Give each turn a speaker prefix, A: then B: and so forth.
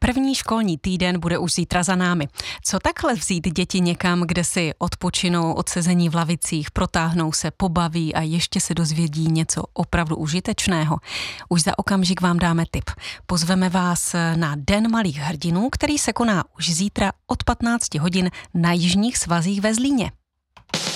A: První školní týden bude už zítra za námi. Co takhle vzít děti někam, kde si odpočinou od sezení v lavicích, protáhnou se, pobaví a ještě se dozvědí něco opravdu užitečného? Už za okamžik vám dáme tip. Pozveme vás na Den malých hrdinů, který se koná už zítra od 15 hodin na Jižních svazích ve Zlíně.